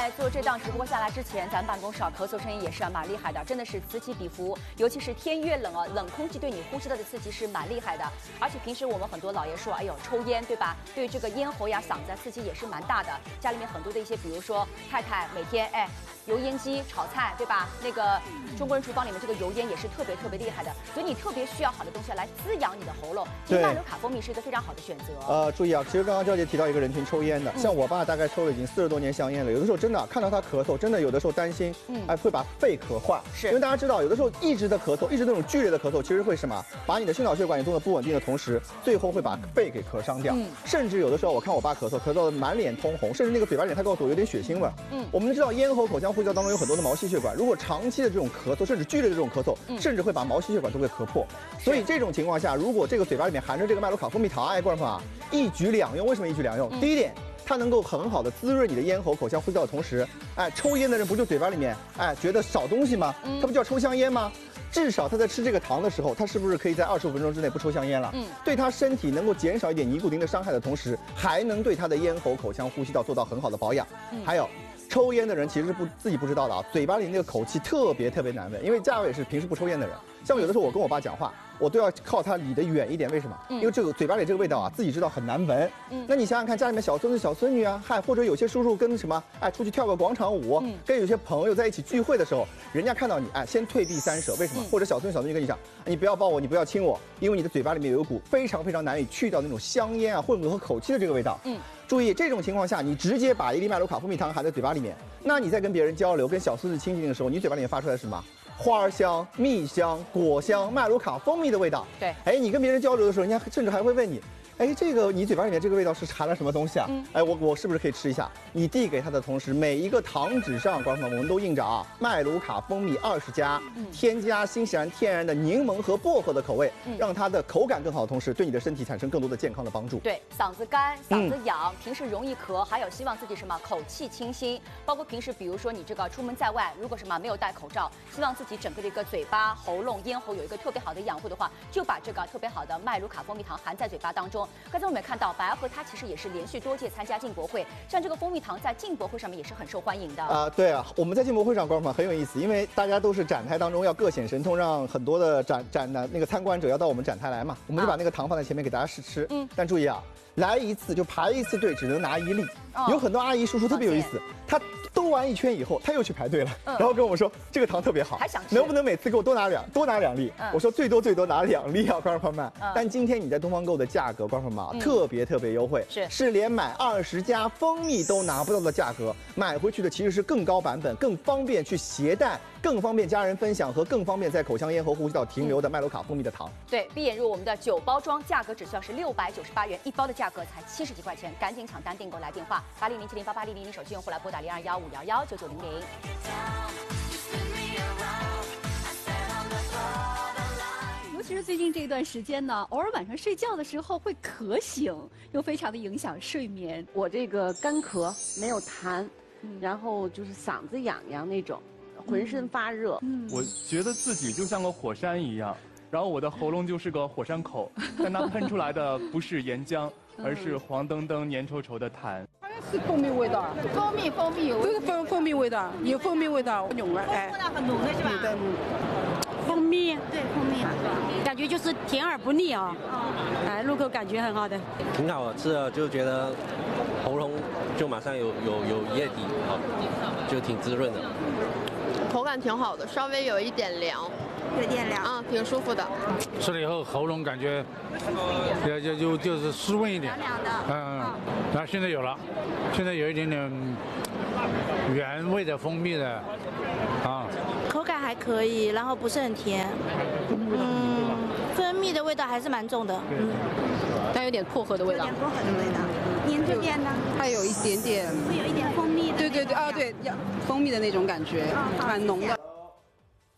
在做这档直播下来之前，咱办公室咳嗽声音也是蛮厉害的，真的是此起彼伏。尤其是天越冷啊，冷空气对你呼吸道的刺激是蛮厉害的。而且平时我们很多老爷说，哎呦抽烟对吧？对这个咽喉呀、嗓子刺激也是蛮大的。家里面很多的一些，比如说太太每天油烟机炒菜对吧？那个中国人厨房里面这个油烟也是特别厉害的，所以你特别需要好的东西来滋养你的喉咙。其实麦卢卡蜂蜜是一个非常好的选择。 注意啊，其实刚刚娇姐提到一个人群抽烟的，像我爸大概抽了已经40多年香烟了，有的时候真的看到他咳嗽，真的有的时候担心，会把肺咳坏。是，因为大家知道，有的时候一直的咳嗽，一直那种剧烈的咳嗽，其实会什么？把你的心脑血管也动得不稳定的同时，最后会把肺给咳伤掉。甚至有的时候我看我爸咳嗽得满脸通红，甚至那个嘴巴里他告诉我有点血腥味。我们知道咽喉、口腔、呼吸道当中有很多的毛细血管，如果长期的这种咳嗽，甚至剧烈的这种咳嗽，甚至会把毛细血管都给咳破。所以这种情况下，如果这个嘴巴里面含着这个麦卢卡蜂蜜糖，观众朋友啊，一举两用。为什么一举两用？第一点，它能够很好的滋润你的咽喉、口腔、呼吸道的同时，抽烟的人不就嘴巴里面觉得少东西吗？他不叫抽香烟吗？至少他在吃这个糖的时候，他是不是可以在25分钟之内不抽香烟了？对他身体能够减少一点尼古丁的伤害的同时，还能对他的咽喉、口腔、呼吸道做到很好的保养。还有。抽烟的人其实是自己不知道的啊，嘴巴里那个口气特别难闻。因为嘉伟是平时不抽烟的人，像有的时候我跟我爸讲话，我都要靠他离得远一点。为什么？因为这个嘴巴里这个味道啊，自己知道很难闻。那你想想看，家里面小孙子小孙女啊，或者有些叔叔跟什么出去跳个广场舞，跟有些朋友在一起聚会的时候，人家看到你先退避三舍。为什么？或者小孙子小孙女跟你讲，你不要抱我，你不要亲我，因为你的嘴巴里面有一股非常难以去掉那种香烟混合和口气的这个味道。注意，这种情况下，你直接把一粒麦卢卡蜂蜜糖含在嘴巴里面，那你在跟别人交流、跟小孙子亲近的时候，你嘴巴里面发出来是什么？花香、蜜香、果香、麦卢卡蜂蜜的味道。对，你跟别人交流的时候，人家甚至还会问你，这个你嘴巴里面这个味道是含了什么东西啊？我是不是可以吃一下？你递给他的同时，每一个糖纸上，观众朋友们，我们都印着麦卢卡蜂蜜20+，添加新西兰天然的柠檬和薄荷的口味，让它的口感更好的同时，对你的身体产生更多的健康的帮助。对，嗓子干、嗓子痒，平时容易咳，还有希望自己什么口气清新，包括平时比如说你这个出门在外，如果什么没有戴口罩，希望自己整个的一个嘴巴、喉咙、咽喉有一个特别好的养护的话，就把这个特别好的麦卢卡蜂蜜糖含在嘴巴当中。刚才我们也看到，白河它其实也是连续多届参加进博会，像这个蜂蜜糖在进博会上面也是很受欢迎的。对啊，我们在进博会上，观众朋友很有意思，因为大家都是展台当中要各显神通，让很多的展的那个参观者要到我们展台来嘛，我们就把那个糖放在前面给大家试吃。但注意啊，来一次就排一次队，只能拿1粒。有很多阿姨叔叔特别有意思，他兜完1圈以后，他又去排队了，然后跟我们说这个糖特别好，还想吃，能不能每次给我多拿2粒？我说最多拿2粒啊，观众朋友们。但今天你在东方购的价格，观众朋友们特别优惠，是连买20+蜂蜜都拿不到的价格，买回去的其实是更高版本，更方便去携带，更方便家人分享和更方便在口腔、咽喉、呼吸道停留的麦卢卡蜂蜜的糖。对，闭眼入我们的9包装，价格只需要是698元，1包的价格才70几块钱，赶紧抢单订购来电话8007088000，手机用户来拨打0215119900。 尤其是最近这段时间呢，偶尔晚上睡觉的时候会咳醒，又非常的影响睡眠。 我这个干咳没有痰，然后就是嗓子痒痒那种，浑身发热。 我觉得自己就像个火山一样，然后我的喉咙就是个火山口，但它喷出来的不是岩浆，而是黄澄澄、黏稠稠的痰。 是蜂蜜味道，蜂蜜都是蜂蜜味道，有蜂蜜味道，浓味很浓的是吧？ 蜂蜜，对蜂蜜，感觉就是甜而不腻啊，入口感觉很好的， 挺好吃的，就觉得喉咙就马上有液体，就挺滋润的， 口感挺好的，稍微有一点凉。 有点凉挺舒服的。 吃了以后喉咙感觉就是湿润一点， 凉的。 然后现在有了，现在有一点点原味的蜂蜜的， 口感还可以，然后不是很甜，蜂蜜的味道还是蛮重的， 但有点薄荷的味道， 有点薄荷的味道，黏着点的， 它有一点点， 会有一点蜂蜜的， 对，对，蜂蜜的那种感觉，蛮浓的。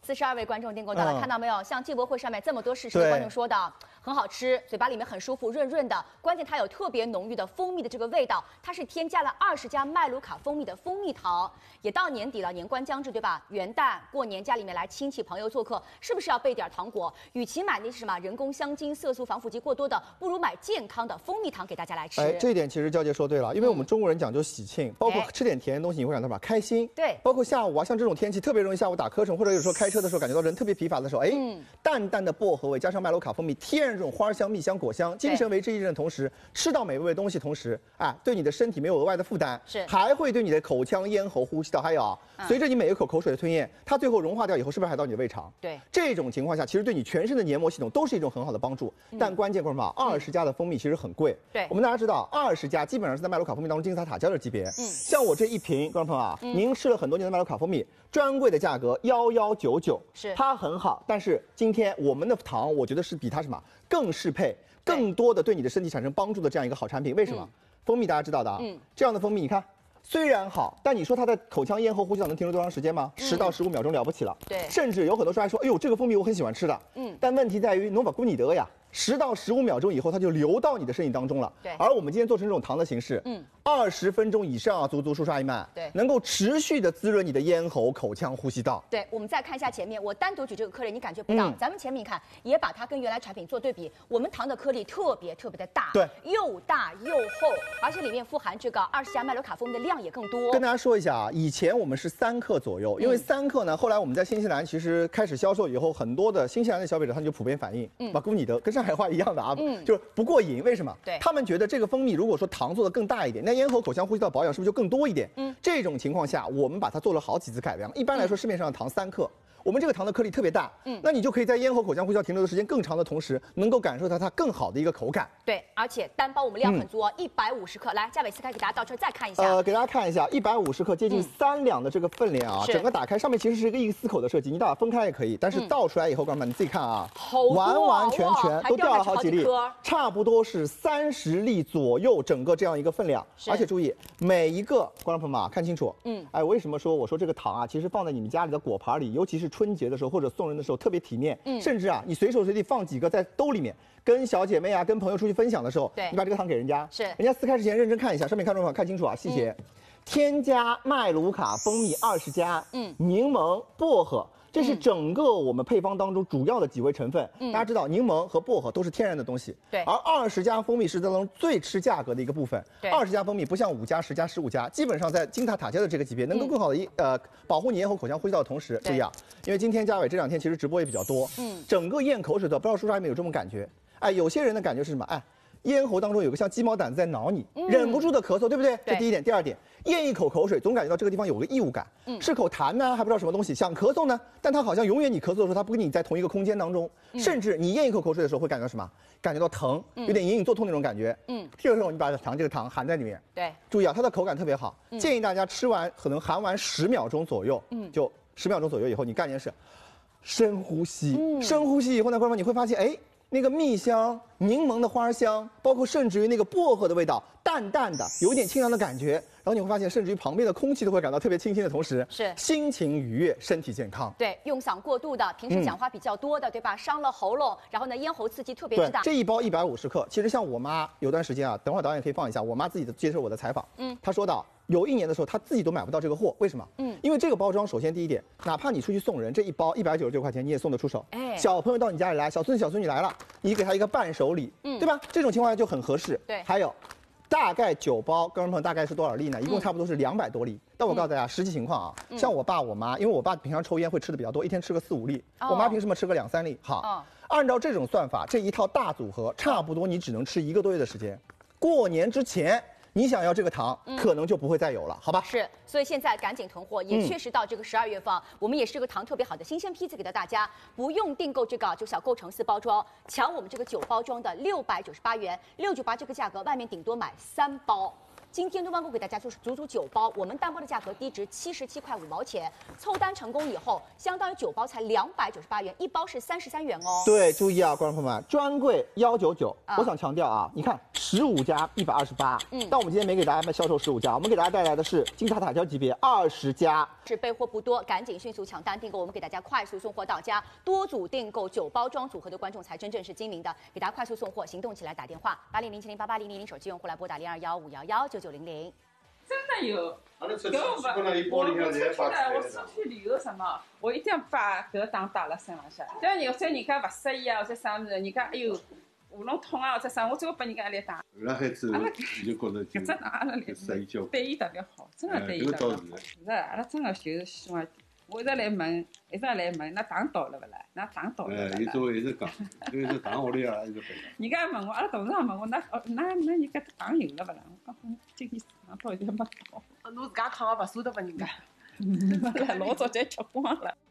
42位观众订购到了，看到没有？像进博会上面这么多试吃的观众说的，很好吃，嘴巴里面很舒服，润润的。关键它有特别浓郁的蜂蜜的这个味道，它是添加了20加麦卢卡蜂蜜的蜂蜜糖。也到年底了，年关将至，对吧？元旦过年家里面来亲戚朋友做客，是不是要备点糖果？与其买那是什么人工香精、色素、防腐剂过多的，不如买健康的蜂蜜糖给大家来吃。 哎，这一点其实娇姐说对了，因为我们中国人讲究喜庆，包括吃点甜的东西，你会感到什么开心？ 对， 包括下午啊，像这种天气特别容易下午打瞌睡，或者有时候开车的时候感觉到人特别疲乏的时候，哎，淡淡的薄荷味加上麦卢卡蜂蜜，天然这种花香、蜜香、果香，精神为之一振的同时，吃到美味的东西同时，哎，对你的身体没有额外的负担， 是， 还会对你的口腔、咽喉、呼吸道，还有随着你每一口口水的吞咽，它最后融化掉以后，是不是还到你的胃肠？ 对， 这种情况下，其实对你全身的黏膜系统都是一种很好的帮助。但关键观众朋友，20加的蜂蜜其实很贵。 对， 我们大家知道，20加基本上是在麦卢卡蜂蜜当中金字塔塔尖的级别。像我这一瓶，观众朋友啊，您吃了很多年的麦卢卡蜂蜜，专柜的价格1199， 是它很好，但是今天我们的糖，我觉得是比它什么更适配、更多的对你的身体产生帮助的这样一个好产品。为什么？蜂蜜大家知道的啊，这样的蜂蜜你看。虽然好，但你说它在口腔、咽喉、呼吸道能停留多长时间吗？10到15秒钟了不起了。 对， 甚至有很多时候还说，哎呦，这个蜂蜜我很喜欢吃的。但问题在于诺瓦古尼德呀，10到15秒钟以后它就流到你的身体当中了。 对， 而我们今天做成这种糖的形式，20分钟以上啊，足舒刷一曼， 对， 能够持续的滋润你的咽喉、口腔、呼吸道。 对，我们再看一下前面，我单独举这个颗粒，你感觉不到。咱们前面你看，也把它跟原来产品做对比，我们糖的颗粒特别的大， 对， 又大又厚，而且里面富含这个20加麦卢卡蜂蜜的量也更多。 跟大家说一下啊，以前我们是3克左右，因为3克呢，后来我们在新西兰其实开始销售以后，很多的新西兰的消费者他们就普遍反映，瓦古尼德跟上海话一样的啊，就是不过瘾。为什么？ 对， 他们觉得这个蜂蜜如果说糖做的更大一点，那咽喉、口腔、呼吸道保养是不是就更多一点？这种情况下，我们把它做了好几次改良。一般来说，市面上的糖3克。我们这个糖的颗粒特别大，那你就可以在咽喉、口腔、呼吸道停留的时间更长的同时，能够感受到它更好的一个口感。 对，而且单包我们量很足，150克。来，嘉伟撕开给大家倒车再看一下。 给大家看一下，150克接近3两的这个分量啊，整个打开上面其实是一个一丝口的设计，你把它分开也可以，但是倒出来以后，观众们你自己看啊，完完全全都掉了好几粒，差不多是30粒左右，整个这样一个分量。而且注意每一个观众朋友们啊，看清楚，哎，为什么说我说这个糖啊，其实放在你们家里的果盘里，尤其是春节的时候或者送人的时候特别体面，甚至啊，你随手随地放几个在兜里面，跟小姐妹啊、跟朋友出去分享的时候，你把这个糖给人家，人家撕开之前认真看一下，上面看看清楚啊，细节，添加麦卢卡蜂蜜20加，柠檬、薄荷。这是整个我们配方当中主要的几味成分。大家知道，柠檬和薄荷都是天然的东西。 对。 而20加蜂蜜是当中最吃价格的一个部分。 对。 20加蜂蜜不像5加、10加、15加，基本上在金字塔尖的这个级别，能够更好的保护你咽喉、口腔、呼吸道的同时，注意啊，因为今天嘉伟这2天其实直播也比较多，整个咽口水的，不知道叔叔还没有这种感觉？哎，有些人的感觉是什么？哎。咽喉当中有个像鸡毛掸子在挠你，忍不住的咳嗽，对不对？这第一点。第二点，咽一口口水，总感觉到这个地方有个异物感，是口痰呢，还不知道什么东西，想咳嗽呢，但它好像永远你咳嗽的时候，它不跟你在同一个空间当中，甚至你咽一口口水的时候会感觉到什么？感觉到疼，有点隐隐作痛那种感觉。这个时候你把这个糖含在里面， 对， 注意啊，它的口感特别好，建议大家吃完可能含完10秒钟左右，就10秒钟左右以后，你干件事，深呼吸，深呼吸以后呢，观众你会发现，哎。那个蜜香、柠檬的花香，包括甚至于那个薄荷的味道，淡淡的，有一点清凉的感觉。然后你会发现，甚至于旁边的空气都会感到特别清新的同时， 是心情愉悦，身体健康。 对，用嗓过度的，平时讲话比较多的，对吧？伤了喉咙，然后呢，咽喉刺激特别之大。 这一包150克，其实像我妈有段时间啊，等会儿导演可以放一下，我妈自己接受我的采访，她说到。有1年的时候，她自己都买不到这个货，为什么？因为这个包装，首先第一点，哪怕你出去送人，这一包199块钱你也送得出手。小朋友到你家里来，小孙子小孙女来了，你给他一个伴手礼，对吧？这种情况下就很合适。 对， 还有，大概9包，观众朋友大概是多少粒呢？一共差不多是200多粒。但我告诉大家实际情况啊，像我爸我妈，因为我爸平常抽烟会吃的比较多，一天吃个4、5粒，我妈凭什么吃个2、3粒？好，按照这种算法，这一套大组合差不多你只能吃1个多月的时间。过年之前。你想要这个糖，可能就不会再有了，好吧？ 是，所以现在赶紧囤货，也确实到这个12月份，我们也是个糖特别好的新鲜批次给到大家，不用订购这个就小购成4包装，抢我们这个9包装的698元，698这个价格，外面顶多买3包。 今天东方哥给大家就是足足9包，我们单包的价格低值77块5毛钱，凑单成功以后，相当于9包才298元，一包是33元哦。 对，注意啊，观众朋友们，专柜199，我想强调啊，你看15加128，但我们今天没给大家销售15加，我们给大家带来的是金字塔塔级别20加。 是备货不多，赶紧迅速抢单订购，我们给大家快速送货到家，多组订购9包装组合的观众才真正是精明的，给大家快速送货，行动起来，打电话8007088000，手机用户来拨打0215119900。 真的有，我出去旅游什么，我一定要把搿档带了身浪向。就人家不适意啊，或者啥物事，人家哎呦喉咙痛啊，或者啥，我最后把人家来打。 辣海之后，就觉得搿只档阿拉来对伊特别好，真的对伊特别好。是，阿拉真的就是希望，我一直来问，那档到了勿啦？那档到了勿啦？ 伊做一直讲，因为这档屋里啊一直背。 人家问我，阿拉董事长问我，那人家档有了勿啦？我讲今天档到现在没到。 侬自家扛个勿舍得拨人家， 老早就吃光了。